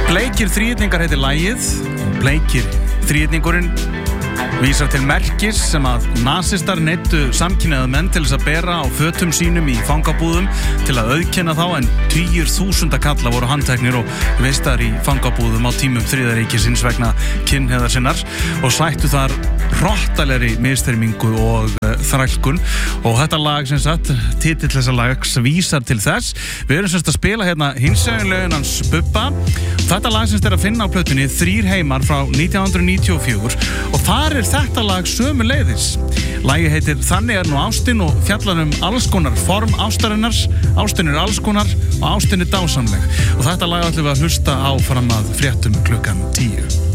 Bleikir þríhyrningar heitir lagið. Bleikir þríhyrningurinn vísar til merkis sem að nasistar neyddu samkynhneigða menn til þess að bera á fötum sínum í fangabúðum til að auðkenna þá, en tugir þúsunda kalla voru handteknir og vistaðir í fangabúðum á tímum Þriðja ríkisins vegna kynhneigðar sinnar og sættu þar hrottalegri misþyrmingu og þrælkun. Og þetta lag, sem sagt, titill þessa lags vísar til þess. Við erum sem sagt að spila hérna hinsegin lögin hans Bubba. Þetta lag sem sagt að finna á plötunni Þrír heimar frá 1994 og þar er þetta lag sömuleiðis. Lagið heitir Þannig er nú ástin og fjallar alls konar form ástarinnar. Ástin er alls konar og ástin er dásamleg. Og þetta lag ætlum við að hlusta á fram að fréttum klukkan 10.